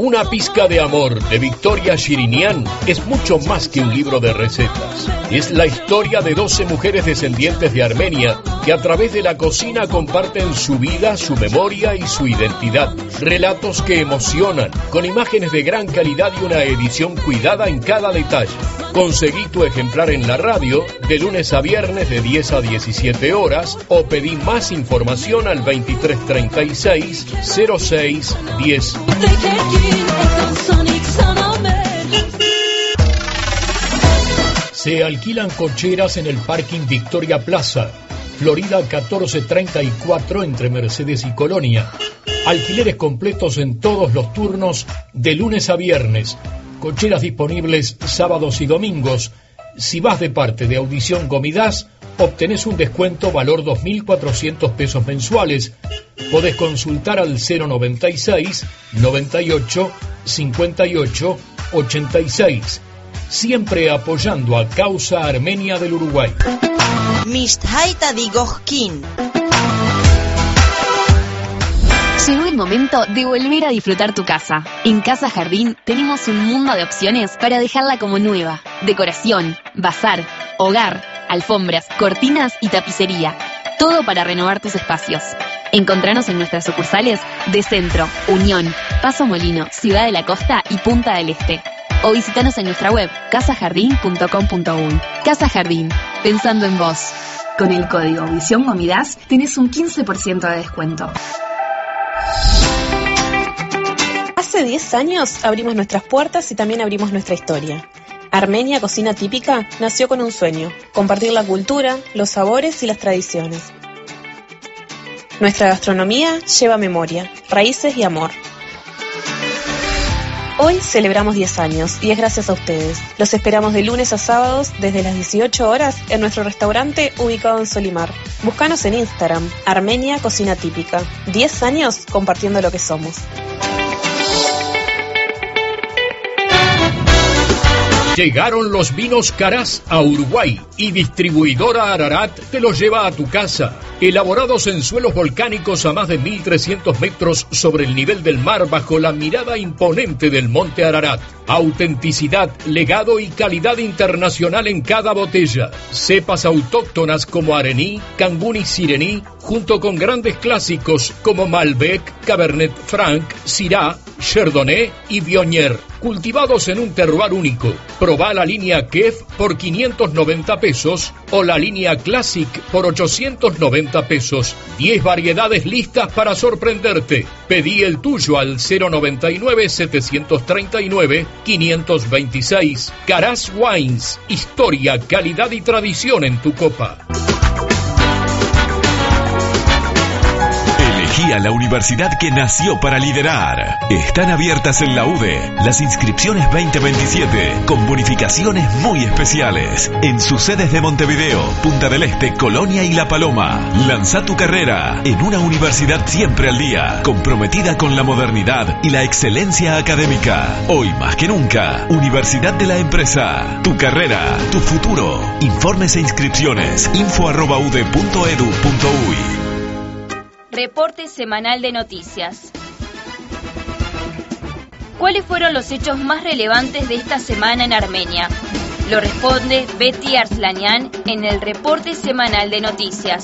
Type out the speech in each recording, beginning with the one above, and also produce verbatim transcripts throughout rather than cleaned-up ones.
Una pizca de amor de Victoria Shirinian es mucho más que un libro de recetas. Es la historia de doce mujeres descendientes de Armenia que a través de la cocina comparten su vida, su memoria y su identidad. Relatos que emocionan, con imágenes de gran calidad y una edición cuidada en cada detalle. Conseguí tu ejemplar en la radio de lunes a viernes de diez a diecisiete horas o pedí más información al veintitrés treinta y seis cero seis diez. Se alquilan cocheras en el parking Victoria Plaza, Florida catorce treinta y cuatro entre Mercedes y Colonia. Alquileres completos en todos los turnos de lunes a viernes. Cocheras disponibles sábados y domingos. Si vas de parte de Audición Gomidas, obtenés un descuento valor dos mil cuatrocientos pesos mensuales. Podés consultar al cero noventa y seis noventa y ocho cincuenta y ocho ochenta y seis. Siempre apoyando a Causa Armenia del Uruguay. Mishtaita Digojkin. Llegó el momento de volver a disfrutar tu casa. En Casa Jardín tenemos un mundo de opciones para dejarla como nueva. Decoración, bazar, hogar, alfombras, cortinas y tapicería. Todo para renovar tus espacios. Encontranos en nuestras sucursales de Centro, Unión, Paso Molino, Ciudad de la Costa y Punta del Este. O visitanos en nuestra web casa jardín punto com punto uy. Casa Jardín, pensando en vos. Con el código Visión Gomidas tenés un quince por ciento de descuento. Hace diez años abrimos nuestras puertas y también abrimos nuestra historia. Armenia Cocina Típica nació con un sueño: compartir la cultura, los sabores y las tradiciones. Nuestra gastronomía lleva memoria, raíces y amor. Hoy celebramos diez años y es gracias a ustedes. Los esperamos de lunes a sábados desde las dieciocho horas en nuestro restaurante ubicado en Solimar. Búscanos en Instagram, Armenia Cocina Típica. diez años compartiendo lo que somos. Llegaron los vinos Carás a Uruguay y Distribuidora Ararat te los lleva a tu casa. Elaborados en suelos volcánicos a más de mil trescientos metros sobre el nivel del mar bajo la mirada imponente del monte Ararat. Autenticidad, legado y calidad internacional en cada botella. Cepas autóctonas como Arení, Cangún y Sirení, junto con grandes clásicos como Malbec, Cabernet Franc, Syrah, Chardonnay y Viognier, cultivados en un terroir único. Probá la línea Kef por quinientos noventa pesos o la línea Classic por ochocientos noventa pesos. diez variedades listas para sorprenderte. Pedí el tuyo al cero noventa y nueve setecientos treinta y nueve quinientos veintiséis. Carás Wines, historia, calidad y tradición en tu copa. A la universidad que nació para liderar. Están abiertas en la U D E las inscripciones veinte veintisiete con bonificaciones muy especiales en sus sedes de Montevideo, Punta del Este, Colonia y La Paloma. Lanza tu carrera en una universidad siempre al día, comprometida con la modernidad y la excelencia académica. Hoy más que nunca, Universidad de la Empresa. Tu carrera, tu futuro. Informes e inscripciones info arroba u d e punto edu punto uy. Reporte semanal de noticias. ¿Cuáles fueron los hechos más relevantes de esta semana en Armenia? Lo responde Betty Arslanian en el reporte semanal de noticias.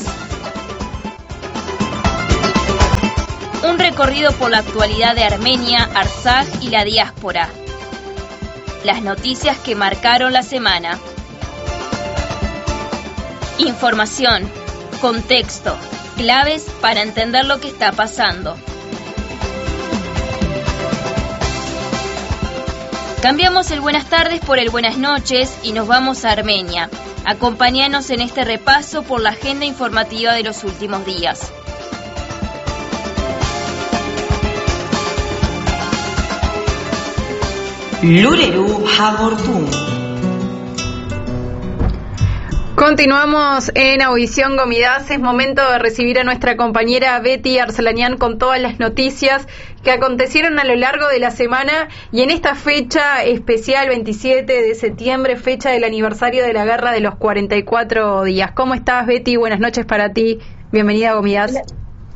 Un recorrido por la actualidad de Armenia, Artsaj y la diáspora. Las noticias que marcaron la semana. Información, contexto, claves para entender lo que está pasando. Cambiamos el buenas tardes por el buenas noches y nos vamos a Armenia. Acompáñanos en este repaso por la agenda informativa de los últimos días. Lureru Hagortum. Continuamos en Audición Gomidas. Es momento de recibir a nuestra compañera Betty Arslanian con todas las noticias que acontecieron a lo largo de la semana y en esta fecha especial, veintisiete de septiembre, fecha del aniversario de la guerra de los cuarenta y cuatro días. ¿Cómo estás, Betty? Buenas noches para ti. Bienvenida a Gomidas. Hola.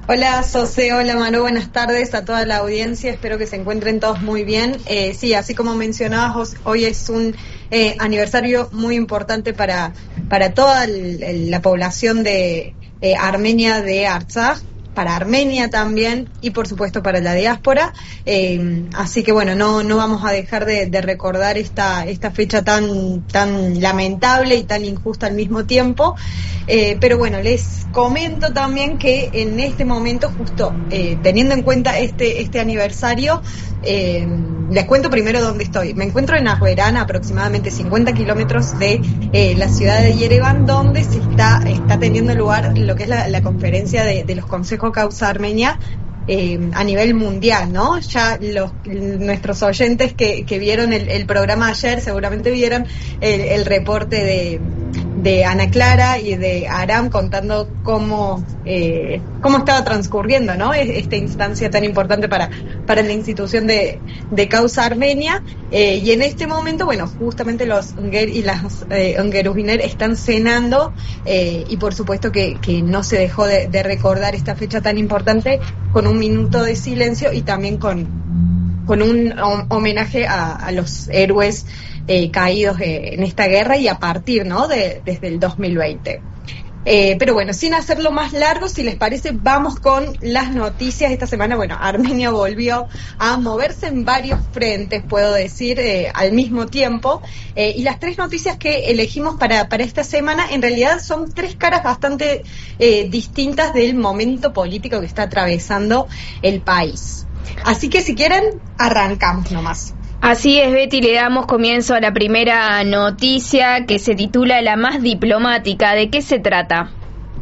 Hola Sose, hola Manu, buenas tardes a toda la audiencia, espero que se encuentren todos muy bien. Eh, sí, así como mencionabas, hoy es un eh, aniversario muy importante para, para toda el, el, la población de eh, Armenia de Artsaj, para Armenia también y por supuesto para la diáspora, eh, así que bueno, no no vamos a dejar de, de recordar esta esta fecha tan tan lamentable y tan injusta al mismo tiempo, eh, pero bueno, les comento también que en este momento, justo eh, teniendo en cuenta este este aniversario, eh, les cuento primero dónde estoy. Me encuentro en Arverán, aproximadamente cincuenta kilómetros de eh, la ciudad de Yerevan, donde se está está teniendo lugar lo que es la, la conferencia de, de los consejos Causa Armenia eh, a nivel mundial, ¿no? Ya los nuestros oyentes que, que vieron el, el programa ayer seguramente vieron el, el reporte de, de Ana Clara y de Aram contando cómo eh, cómo estaba transcurriendo, ¿no? Esta instancia tan importante para para la institución de, de Causa Armenia, eh, y en este momento, bueno, justamente los Unger y las eh, Ungerubiner están cenando, eh, y por supuesto que, que no se dejó de, de recordar esta fecha tan importante con un minuto de silencio y también con, con un homenaje a, a los héroes eh, caídos eh, en esta guerra y a partir, ¿no?, de, desde el dos mil veinte. Eh, pero bueno, sin hacerlo más largo, si les parece, vamos con las noticias. Esta semana, bueno, Armenia volvió a moverse en varios frentes, puedo decir, eh, al mismo tiempo, eh, y las tres noticias que elegimos para, para esta semana en realidad son tres caras bastante eh, distintas del momento político que está atravesando el país. Así que si quieren, arrancamos nomás. Así es, Betty, le damos comienzo a la primera noticia que se titula La más diplomática. ¿De qué se trata?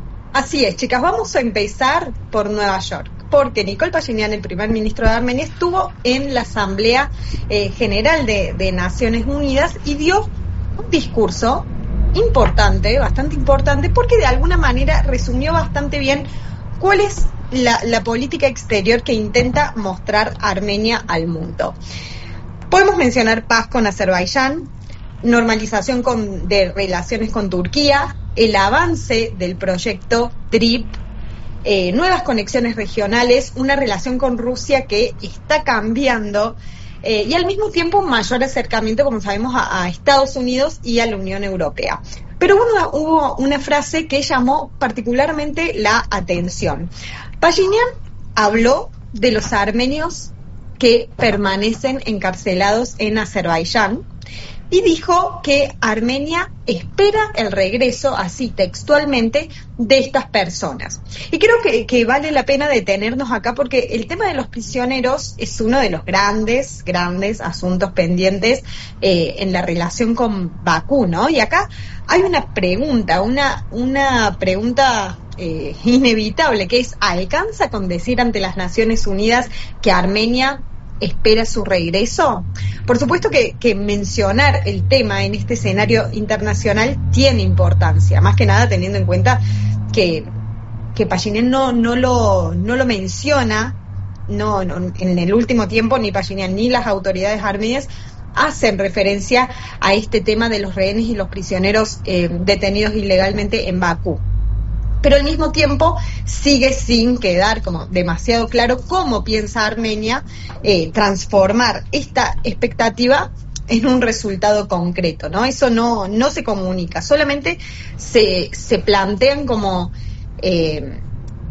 Así es, chicas, vamos a empezar por Nueva York, porque Nikol Pashinyan, el primer ministro de Armenia, estuvo en la Asamblea eh, General de, de Naciones Unidas y dio un discurso importante, bastante importante, porque de alguna manera resumió bastante bien cuál es la, la política exterior que intenta mostrar Armenia al mundo. Podemos mencionar paz con Azerbaiyán, normalización con, de relaciones con Turquía, el avance del proyecto T R I P, eh, nuevas conexiones regionales, una relación con Rusia que está cambiando, eh, y al mismo tiempo un mayor acercamiento, como sabemos, a, a Estados Unidos y a la Unión Europea. Pero hubo, hubo una frase que llamó particularmente la atención. Pashinyan habló de los armenios que permanecen encarcelados en Azerbaiyán y dijo que Armenia espera el regreso, así textualmente, de estas personas. Y creo que, que vale la pena detenernos acá porque el tema de los prisioneros es uno de los grandes, grandes asuntos pendientes eh, en la relación con Bakú, ¿no? Y acá hay una pregunta, una, una pregunta eh, inevitable, que es, ¿alcanza con decir ante las Naciones Unidas que Armenia espera su regreso? Por supuesto que, que mencionar el tema en este escenario internacional tiene importancia, más que nada teniendo en cuenta que, que Pashinyan no, no, lo, no lo menciona, no, no, en el último tiempo ni Pashinyan ni las autoridades armenias hacen referencia a este tema de los rehenes y los prisioneros eh, detenidos ilegalmente en Bakú. Pero al mismo tiempo sigue sin quedar como demasiado claro cómo piensa Armenia eh, transformar esta expectativa en un resultado concreto, ¿no? Eso no, no se comunica, solamente se, se plantean como eh,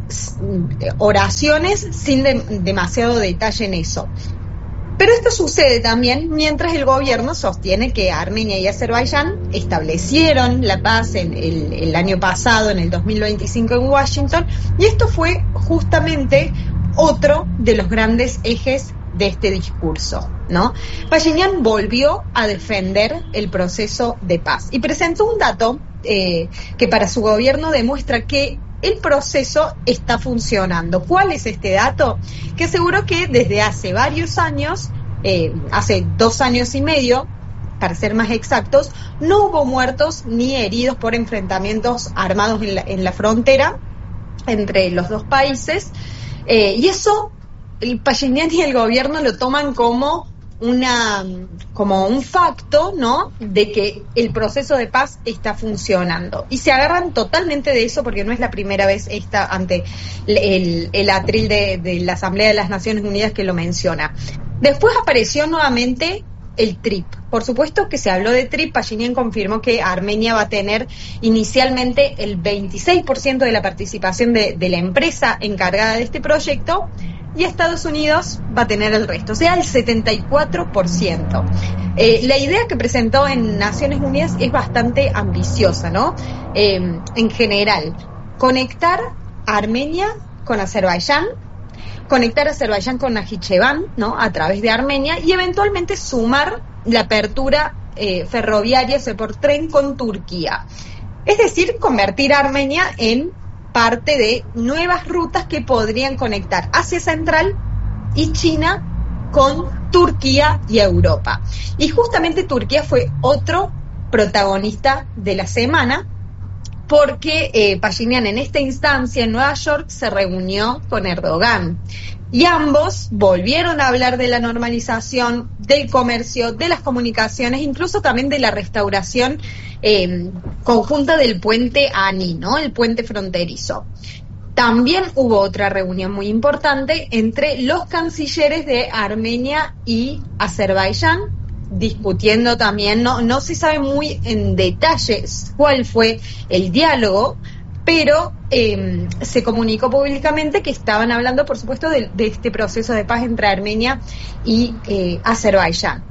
oraciones sin de, demasiado detalle en eso. Pero esto sucede también mientras el gobierno sostiene que Armenia y Azerbaiyán establecieron la paz en el, el año pasado, en el dos mil veinticinco en Washington, y esto fue justamente otro de los grandes ejes de este discurso, ¿no? Pashinyan volvió a defender el proceso de paz y presentó un dato eh, que para su gobierno demuestra que el proceso está funcionando. ¿Cuál es este dato? Que aseguró que desde hace varios años, eh, hace dos años y medio, para ser más exactos, no hubo muertos ni heridos por enfrentamientos armados en la, en la frontera entre los dos países, eh, y eso el Pashinyan y el gobierno lo toman como una como un facto, ¿no?, de que el proceso de paz está funcionando. Y se agarran totalmente de eso porque no es la primera vez esta ante el, el atril de, de la Asamblea de las Naciones Unidas que lo menciona. Después apareció nuevamente el T R I P. Por supuesto que se habló de T R I P. Pashinyan confirmó que Armenia va a tener inicialmente el veintiséis por ciento de la participación de, de la empresa encargada de este proyecto, y Estados Unidos va a tener el resto, o sea, el setenta y cuatro por ciento. Eh, la idea que presentó en Naciones Unidas es bastante ambiciosa, ¿no? Eh, en general, conectar a Armenia con Azerbaiyán, conectar a Azerbaiyán con Najicheván, ¿no?, a través de Armenia, y eventualmente sumar la apertura eh, ferroviaria, o sea, por tren con Turquía. Es decir, convertir a Armenia en parte de nuevas rutas que podrían conectar Asia Central y China con Turquía y Europa. Y justamente Turquía fue otro protagonista de la semana, porque eh, Pashinyan en esta instancia en Nueva York se reunió con Erdogan. Y ambos volvieron a hablar de la normalización, del comercio, de las comunicaciones, incluso también de la restauración eh, conjunta del puente Ani, ¿no?, el puente fronterizo. También hubo otra reunión muy importante entre los cancilleres de Armenia y Azerbaiyán, discutiendo también, no, no se sabe muy en detalle cuál fue el diálogo, pero eh, se comunicó públicamente que estaban hablando, por supuesto, de, de este proceso de paz entre Armenia y eh, Azerbaiyán.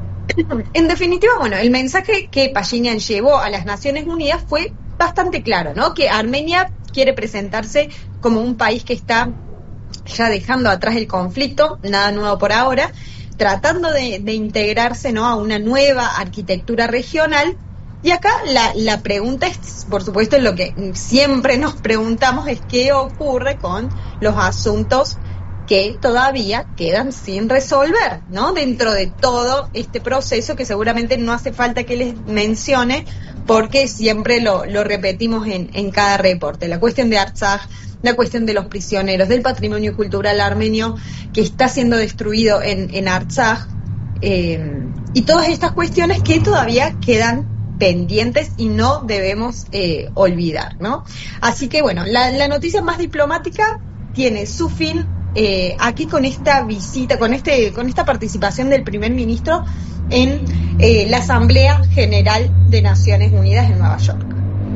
En definitiva, bueno, el mensaje que Pashinyan llevó a las Naciones Unidas fue bastante claro, ¿no?, que Armenia quiere presentarse como un país que está ya dejando atrás el conflicto, nada nuevo por ahora, tratando de, de integrarse, ¿no?, a una nueva arquitectura regional. Y acá la, la pregunta es, por supuesto, lo que siempre nos preguntamos es qué ocurre con los asuntos que todavía quedan sin resolver, ¿no?, dentro de todo este proceso que seguramente no hace falta que les mencione porque siempre lo, lo repetimos en, en cada reporte. La cuestión de Artsaj, la cuestión de los prisioneros, del patrimonio cultural armenio que está siendo destruido en, en Artsaj, eh, y todas estas cuestiones que todavía quedan pendientes y no debemos eh, olvidar, ¿no? Así que bueno, la, la noticia más diplomática tiene su fin eh, aquí con esta visita, con este, con esta participación del primer ministro en eh, la Asamblea General de Naciones Unidas en Nueva York.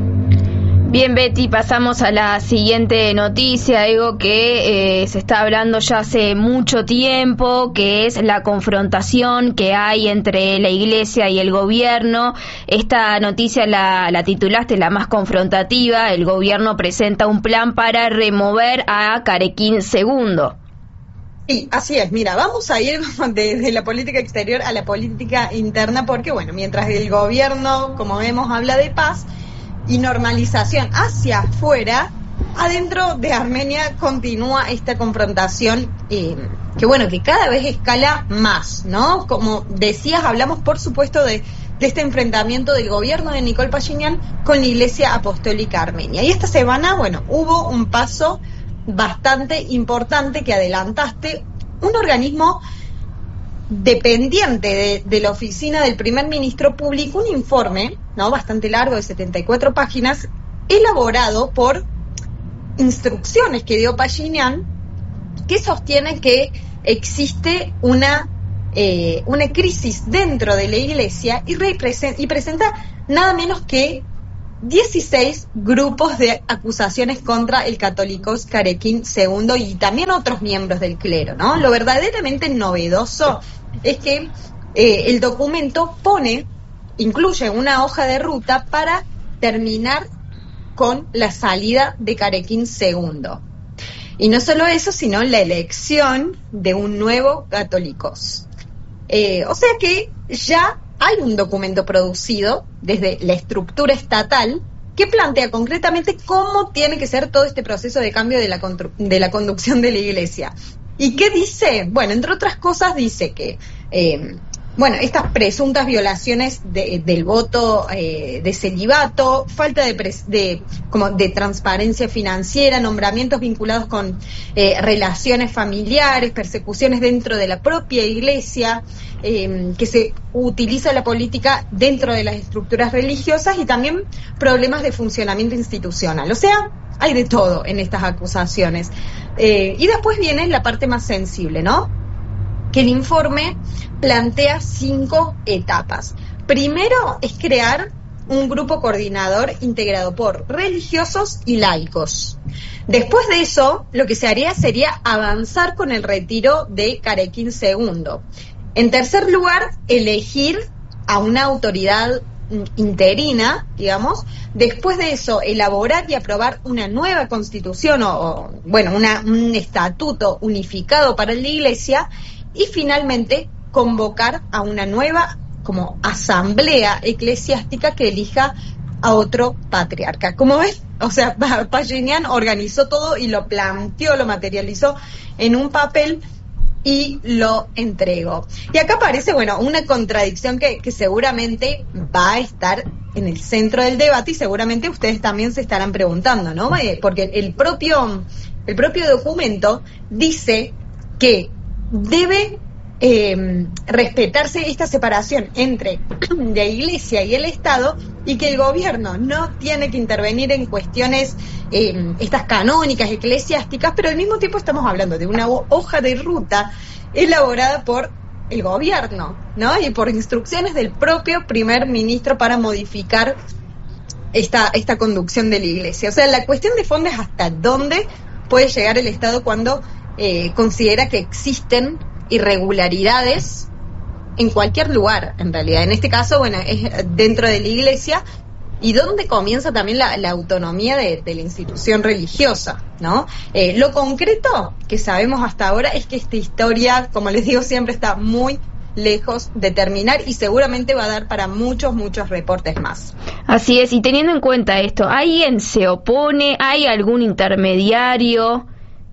Bien, Betty, pasamos a la siguiente noticia, algo que eh, se está hablando ya hace mucho tiempo, que es la confrontación que hay entre la Iglesia y el gobierno. Esta noticia la, la titulaste la más confrontativa. El gobierno presenta un plan para remover a Karekin segundo. Sí, así es. Mira, vamos a ir desde la política exterior a la política interna, porque bueno, mientras el gobierno, como vemos, habla de paz y normalización hacia afuera, adentro de Armenia continúa esta confrontación eh, que bueno, que cada vez escala más, ¿no? Como decías, hablamos por supuesto de, de este enfrentamiento del gobierno de Nikol Pashinyan con la Iglesia Apostólica Armenia. Y esta semana, bueno, hubo un paso bastante importante que adelantaste. Un organismo dependiente de, de la oficina del primer ministro publicó un informe, ¿no?, bastante largo, de setenta y cuatro páginas, elaborado por instrucciones que dio Pashinyan, que sostiene que existe una eh, una crisis dentro de la Iglesia y, represent, y presenta nada menos que dieciséis grupos de acusaciones contra el católico Karekin segundo y también otros miembros del clero, ¿no? Lo verdaderamente novedoso es que eh, el documento pone, incluye una hoja de ruta para terminar con la salida de Karekin segundo. Y no solo eso, sino la elección de un nuevo católicos. Eh, o sea que ya hay un documento producido desde la estructura estatal que plantea concretamente cómo tiene que ser todo este proceso de cambio de la, de la conducción de la Iglesia. ¿Y qué dice? Bueno, entre otras cosas dice que eh, bueno, estas presuntas violaciones de, del voto eh, de celibato, falta de, pres, de, como de transparencia financiera, nombramientos vinculados con eh, relaciones familiares, persecuciones dentro de la propia iglesia, eh, que se utiliza la política dentro de las estructuras religiosas y también problemas de funcionamiento institucional. O sea, hay de todo en estas acusaciones. Eh, y después viene la parte más sensible, ¿no? Que el informe plantea cinco etapas. Primero es crear un grupo coordinador integrado por religiosos y laicos. Después de eso, lo que se haría sería avanzar con el retiro de Carequín segundo. En tercer lugar, elegir a una autoridad interina, digamos. Después de eso, elaborar y aprobar una nueva constitución o, o bueno, una, un estatuto unificado para la Iglesia. Y finalmente convocar a una nueva como asamblea eclesiástica que elija a otro patriarca. Como ves, o sea, Pachinian organizó todo y lo planteó, lo materializó en un papel y lo entregó. Y acá aparece, bueno, una contradicción que, que seguramente va a estar en el centro del debate y seguramente ustedes también se estarán preguntando, ¿no? Porque el propio, el propio documento dice que debe eh, respetarse esta separación entre la Iglesia y el Estado y que el gobierno no tiene que intervenir en cuestiones eh, estas canónicas, eclesiásticas, pero al mismo tiempo estamos hablando de una hoja de ruta elaborada por el gobierno, ¿no? Y por instrucciones del propio primer ministro para modificar esta, esta conducción de la Iglesia. O sea, la cuestión de fondo es hasta dónde puede llegar el Estado cuando Eh, considera que existen irregularidades en cualquier lugar, en realidad. En este caso, bueno, es dentro de la Iglesia y donde comienza también la, la autonomía de, de la institución religiosa, ¿no? Eh, lo concreto que sabemos hasta ahora es que esta historia, como les digo siempre, está muy lejos de terminar y seguramente va a dar para muchos, muchos reportes más. Así es, y teniendo en cuenta esto, ¿alguien se opone? ¿Hay algún intermediario?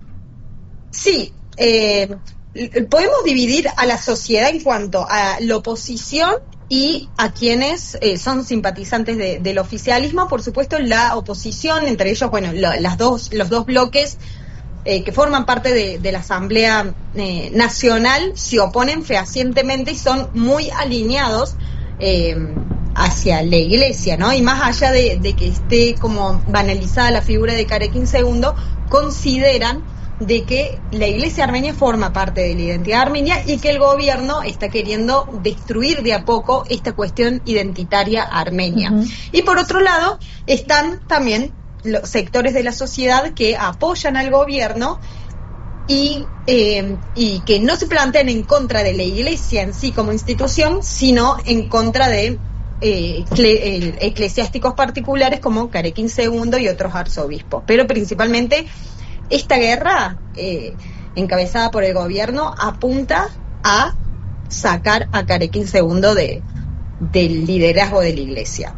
Sí, eh, podemos dividir a la sociedad en cuanto a la oposición y a quienes eh, son simpatizantes de, del oficialismo. Por supuesto, la oposición, entre ellos, bueno, lo, las dos, los dos bloques eh, que forman parte de, de la Asamblea eh, Nacional se oponen fehacientemente y son muy alineados eh, hacia la Iglesia, ¿no? Y más allá de, de que esté como banalizada la figura de Carequín segundo, consideran de que la Iglesia armenia forma parte de la identidad armenia y que el gobierno está queriendo destruir de a poco esta cuestión identitaria armenia. Uh-huh. Y por otro lado, están también los sectores de la sociedad que apoyan al gobierno y, eh, y que no se plantean en contra de la Iglesia en sí como institución, sino en contra de eh, cle- eclesiásticos particulares como Carequín segundo y otros arzobispos. Pero principalmente esta guerra, eh, encabezada por el gobierno, apunta a sacar a Carequín segundo de, del liderazgo de la Iglesia.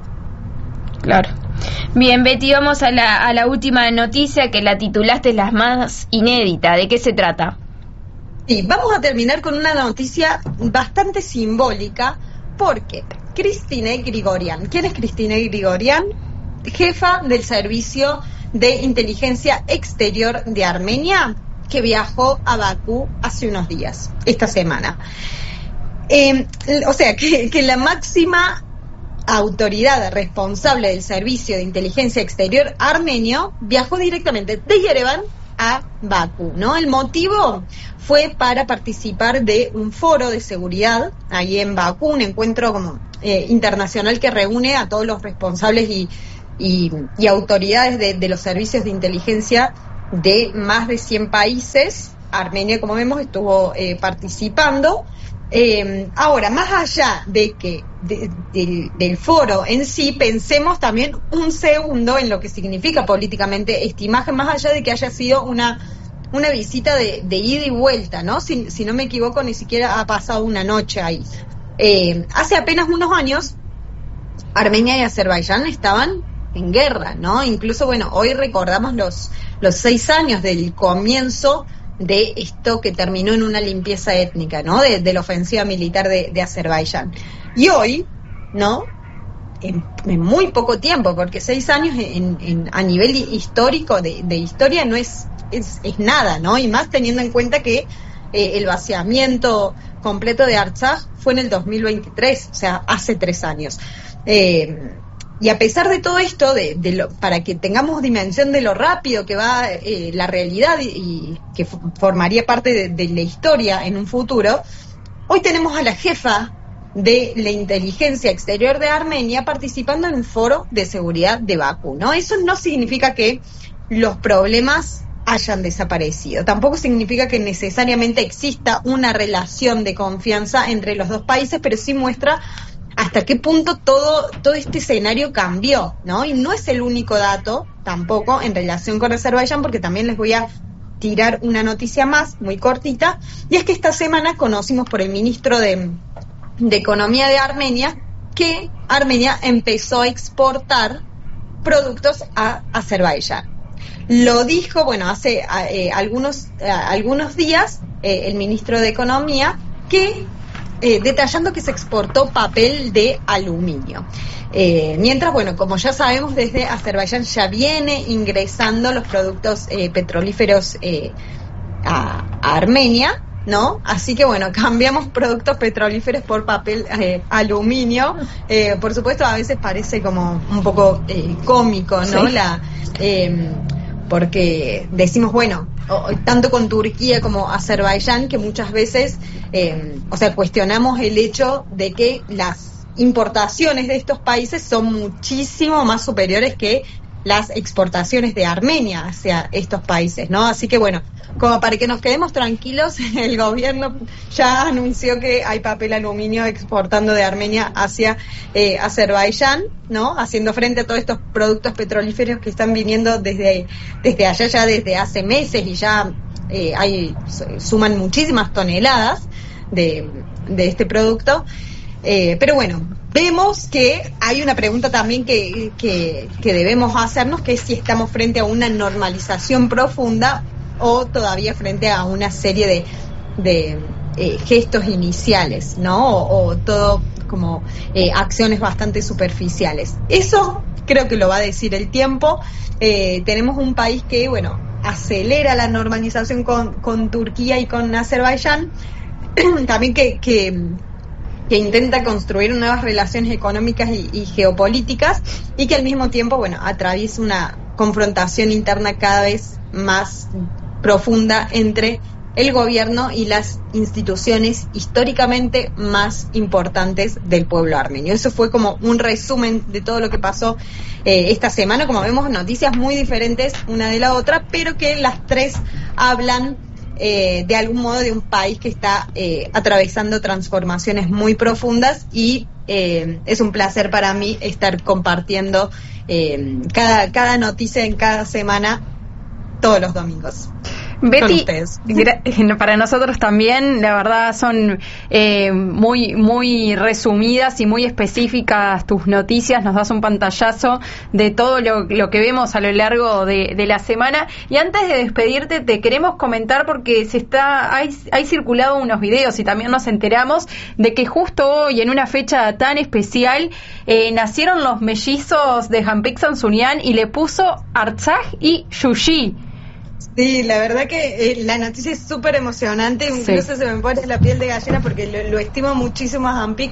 Claro. Bien, Betty, vamos a la, a la última noticia que la titulaste las más inédita. ¿De qué se trata? Sí, vamos a terminar con una noticia bastante simbólica porque Kristine Grigorian. ¿Quién es Kristine Grigorian? Jefa del servicio de inteligencia exterior de Armenia, que viajó a Bakú hace unos días, esta semana. Eh, o sea, que, que la máxima autoridad responsable del servicio de inteligencia exterior armenio viajó directamente de Yerevan a Bakú, ¿no? El motivo fue para participar de un foro de seguridad ahí en Bakú, un encuentro como eh, internacional que reúne a todos los responsables y Y, y autoridades de, de los servicios de inteligencia de más de cien países. Armenia, como vemos, estuvo eh, participando. Eh, ahora, más allá de que de, de, del foro en sí, pensemos también un segundo en lo que significa políticamente esta imagen, más allá de que haya sido una una visita de, de ida y vuelta, ¿no? Si, si no me equivoco, ni siquiera ha pasado una noche ahí. Eh, hace apenas unos años, Armenia y Azerbaiyán estaban en guerra, ¿no? Incluso, bueno, hoy recordamos los, los seis años del comienzo de esto que terminó en una limpieza étnica, ¿no? De, de la ofensiva militar de, de Azerbaiyán. Y hoy, ¿no? En, en muy poco tiempo, porque seis años en, en, a nivel histórico, de, de historia, no es, es, es nada, ¿no? Y más teniendo en cuenta que eh, el vaciamiento completo de Artsaj fue en el dos mil veintitrés, o sea, hace tres años. Eh, Y a pesar de todo esto, de, de lo, para que tengamos dimensión de lo rápido que va eh, la realidad y, y que f- formaría parte de, de la historia en un futuro, hoy tenemos a la jefa de la inteligencia exterior de Armenia participando en un foro de seguridad de Bakú, ¿no? Eso no significa que los problemas hayan desaparecido, tampoco significa que necesariamente exista una relación de confianza entre los dos países, pero sí muestra hasta qué punto todo, todo este escenario cambió, ¿no? Y no es el único dato, tampoco, en relación con Azerbaiyán, porque también les voy a tirar una noticia más, muy cortita, y es que esta semana conocimos por el ministro de, de Economía de Armenia que Armenia empezó a exportar productos a Azerbaiyán. Lo dijo, bueno, hace eh, algunos, eh, algunos días eh, el ministro de Economía que... Eh, detallando que se exportó papel de aluminio. Eh, mientras, bueno, como ya sabemos, desde Azerbaiyán ya viene ingresando los productos eh, petrolíferos eh, a, a Armenia, ¿no? Así que, bueno, cambiamos productos petrolíferos por papel eh, aluminio. Eh, por supuesto, a veces parece como un poco eh, cómico, ¿no? Sí. La... Eh, porque decimos, bueno, o, tanto con Turquía como Azerbaiyán, que muchas veces, eh, o sea, cuestionamos el hecho de que las importaciones de estos países son muchísimo más superiores que las exportaciones de Armenia hacia estos países, ¿no? Así que bueno, como para que nos quedemos tranquilos, el gobierno ya anunció que hay papel aluminio exportando de Armenia hacia eh, Azerbaiyán, ¿no? Haciendo frente a todos estos productos petrolíferos que están viniendo desde, desde allá ya desde hace meses y ya eh, hay suman muchísimas toneladas de, de este producto. Eh, pero bueno, vemos que hay una pregunta también que, que, que debemos hacernos, que es si estamos frente a una normalización profunda o todavía frente a una serie de, de eh, gestos iniciales, ¿no? O, o todo como eh, acciones bastante superficiales. Eso creo que lo va a decir el tiempo. Eh, tenemos un país que, bueno, acelera la normalización con, con Turquía y con Azerbaiyán, también que... que que intenta construir nuevas relaciones económicas y, y geopolíticas y que al mismo tiempo, bueno, atraviesa una confrontación interna cada vez más profunda entre el gobierno y las instituciones históricamente más importantes del pueblo armenio. Eso fue como un resumen de todo lo que pasó eh, esta semana. Como vemos, noticias muy diferentes una de la otra, pero que las tres hablan Eh, de algún modo de un país que está eh, atravesando transformaciones muy profundas y eh, es un placer para mí estar compartiendo eh, cada, cada noticia en cada semana todos los domingos. Betty, para nosotros también, la verdad son eh, muy muy resumidas y muy específicas tus noticias, nos das un pantallazo de todo lo, lo que vemos a lo largo de, de la semana. Y antes de despedirte te queremos comentar, porque se está hay, hay circulado unos videos y también nos enteramos de que justo hoy, en una fecha tan especial, eh, nacieron los mellizos de Hanpik Sansunian y le puso Artsaj y Yushi. Sí, la verdad que eh, la noticia es súper emocionante, incluso sí. Se me pone la piel de gallina porque lo, lo estimo muchísimo a Hanpik.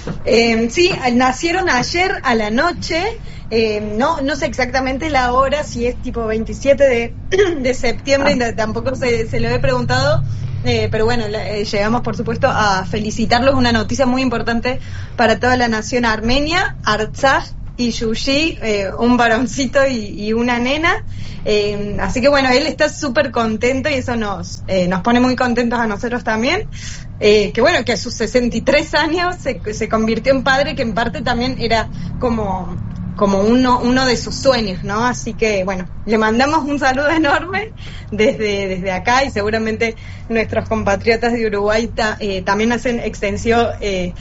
Eh, sí, nacieron ayer a la noche, eh, no no sé exactamente la hora, si es tipo veintisiete de, de septiembre, ah. Tampoco se, se lo he preguntado, eh, pero bueno, la, eh, llegamos por supuesto a felicitarlos, una noticia muy importante para toda la nación armenia. Artsaj y Yushi, eh, un varoncito y, y una nena, eh, así que bueno, él está súper contento y eso nos eh, nos pone muy contentos a nosotros también, eh, que bueno, que a sus sesenta y tres años se, se convirtió en padre, que en parte también era como como uno uno de sus sueños, ¿no? Así que bueno, le mandamos un saludo enorme desde desde acá y seguramente nuestros compatriotas de Uruguay ta, eh, también hacen extensión eh,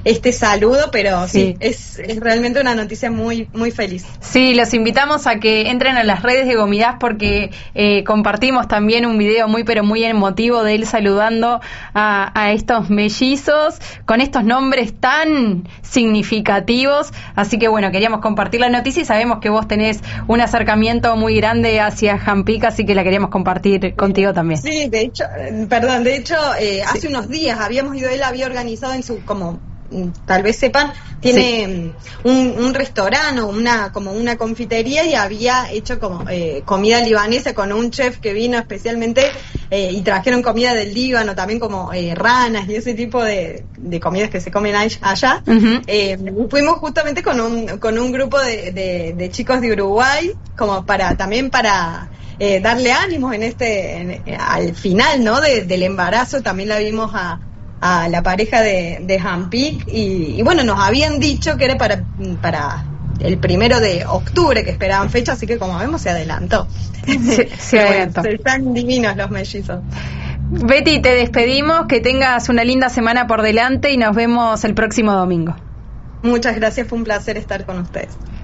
este saludo, pero sí, Sí. es, es realmente una noticia muy, muy feliz. Sí, los invitamos a que entren a las redes de Gomidás porque eh, compartimos también un video muy pero muy emotivo de él saludando a, a estos mellizos con estos nombres tan significativos, así que bueno, queríamos compartir la noticia y sabemos que vos tenés un acercamiento muy grande hacia Jampic, así que la queríamos compartir contigo también. Sí, de hecho, eh, perdón, de hecho, eh, hace sí. unos días habíamos ido, él había organizado en su, como tal vez sepan, tiene sí. un, un restaurante o una, como una confitería y había hecho como eh, comida libanesa con un chef que vino especialmente eh, y trajeron comida del Líbano, también como eh, ranas y ese tipo de, de comidas que se comen allá. Uh-huh. Eh, fuimos justamente con un, con un grupo de, de, de chicos de Uruguay, como para, también para eh, darle ánimos en este, en, al final, ¿no? De, del embarazo, también la vimos a a la pareja de, de Jampic y, y bueno, nos habían dicho que era para, para el primero de octubre que esperaban fecha, así que como vemos se adelantó. Se, se adelantó. Bueno, están divinos los mellizos. Betty, te despedimos, que tengas una linda semana por delante y nos vemos el próximo domingo. Muchas gracias, fue un placer estar con ustedes.